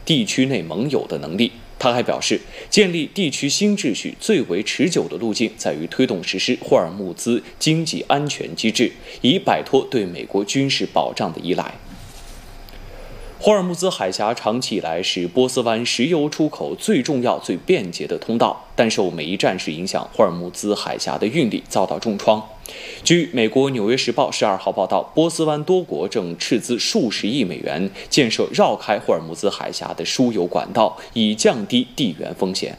地区内盟友的能力。他还表示，建立地区新秩序最为持久的路径在于推动实施霍尔木兹经济安全机制，以摆脱对美国军事保障的依赖。霍尔木兹海峡长期以来是波斯湾石油出口最重要、最便捷的通道，但受美伊战事影响，霍尔木兹海峡的运力遭到重创。据美国《纽约时报》12号报道，波斯湾多国正斥资数十亿美元建设绕开霍尔木兹海峡的输油管道，以降低地缘风险。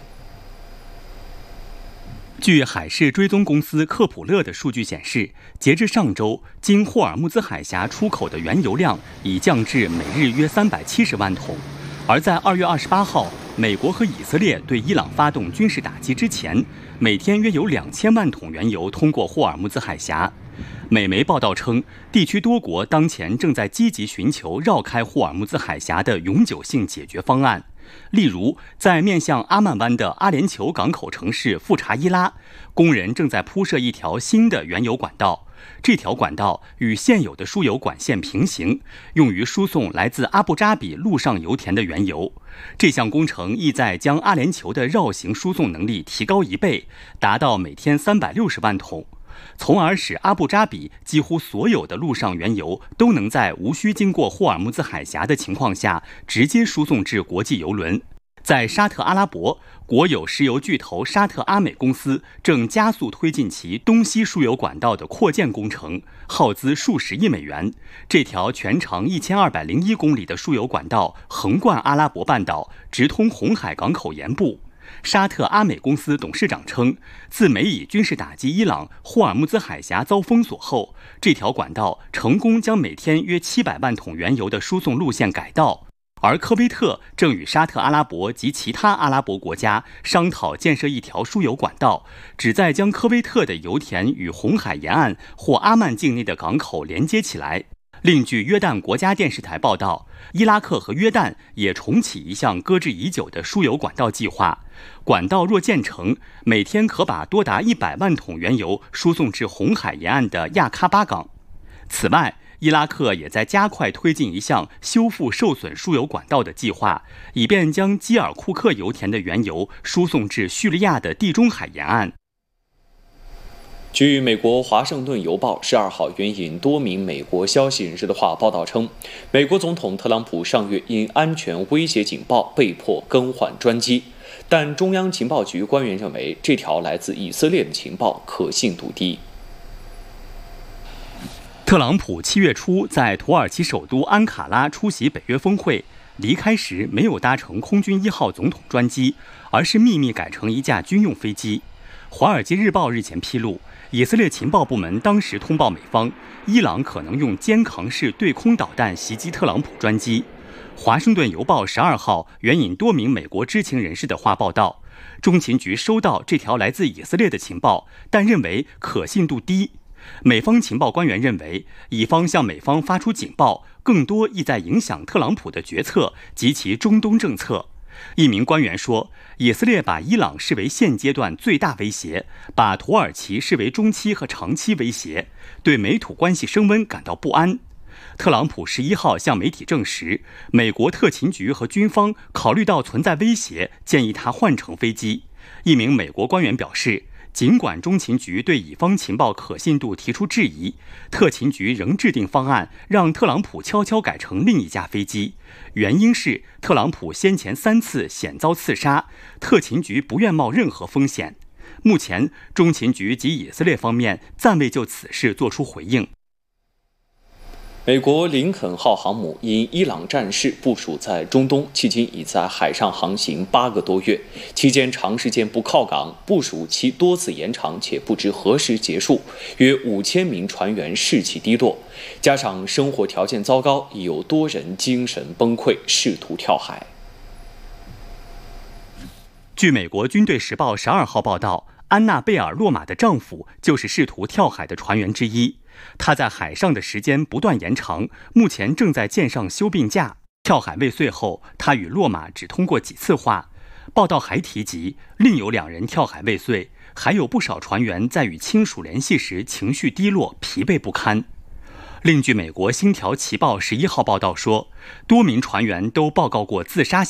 据海事追踪公司科普勒的数据显示，截至上周，经霍尔木兹海峡出口的原油量已降至每日约370万桶。而在2月28号，美国和以色列对伊朗发动军事打击之前，每天约有2000万桶原油通过霍尔木兹海峡。美媒报道称，地区多国当前正在积极寻求绕开霍尔木兹海峡的永久性解决方案。例如，在面向阿曼湾的阿联酋港口城市富查伊拉，工人正在铺设一条新的原油管道。这条管道与现有的输油管线平行，用于输送来自阿布扎比陆上油田的原油。这项工程意在将阿联酋的绕行输送能力提高1倍，达到每天360万桶，从而使阿布扎比几乎所有的陆上原油都能在无需经过霍尔木兹海峡的情况下直接输送至国际油轮。在沙特阿拉伯，国有石油巨头沙特阿美公司正加速推进其东西输油管道的扩建工程，耗资数十亿美元。这条全长1201公里的输油管道横贯阿拉伯半岛，直通红海港口沿部。沙特阿美公司董事长称，自美以军事打击伊朗，霍尔木兹海峡遭封锁后，这条管道成功将每天约700万桶原油的输送路线改道。而科威特正与沙特阿拉伯及其他阿拉伯国家商讨建设一条输油管道，旨在将科威特的油田与红海沿岸或阿曼境内的港口连接起来。另据约旦国家电视台报道，伊拉克和约旦也重启一项搁置已久的输油管道计划。管道若建成，每天可把多达100万桶原油输送至红海沿岸的亚喀巴港。此外，伊拉克也在加快推进一项修复受损输油管道的计划，以便将基尔库克油田的原油输送至叙利亚的地中海沿岸。 据美国《华盛顿邮报》12号援引多名美国消息人士的话报道称，美国总统特朗普上月因安全威胁警报被迫更换专机，但中央情报局官员认为这条来自以色列的情报可信度低。 特朗普7月初在土耳其首都安卡拉出席北约峰会，离开时没有搭乘空军1号总统专机，而是秘密改乘一架军用飞机。《华尔街日报》日前披露，以色列情报部门当时通报美方，伊朗可能用肩扛式对空导弹袭击特朗普专机。《华盛顿邮报》12号援引多名美国知情人士的话报道，中情局收到这条来自以色列的情报，但认为可信度低。美方情报官员认为，以方向美方发出警报，更多意在影响特朗普的决策及其中东政策。一名官员说，以色列把伊朗视为现阶段最大威胁，把土耳其视为中期和长期威胁，对美土关系升温感到不安。特朗普11号向媒体证实，美国特勤局和军方考虑到存在威胁，建议他换乘飞机。一名美国官员表示，尽管中情局对以方情报可信度提出质疑，特勤局仍制定方案，让特朗普悄悄改乘另一架飞机。原因是特朗普先前3次险遭刺杀，特勤局不愿冒任何风险。目前，中情局及以色列方面暂未就此事作出回应。 美国林肯号航母因伊朗战事部署在中东，迄今已在海上航行8个多月，期间长时间不靠港，部署期多次延长，且不知何时结束。约5000名船员士气低落，加上生活条件糟糕，已有多人精神崩溃，试图跳海。 据美国军队时报12号报道，安娜贝尔洛马的丈夫就是试图跳海的船员之一。他在海上的时间不断延长，目前正在舰上休病假。跳海未遂后，他与洛马只通过几次话。报道还提及，另有2人跳海未遂，还有不少船员在与亲属联系时情绪低落、疲惫不堪。另据美国《星条旗报》11号报道说，多名船员都报告过自杀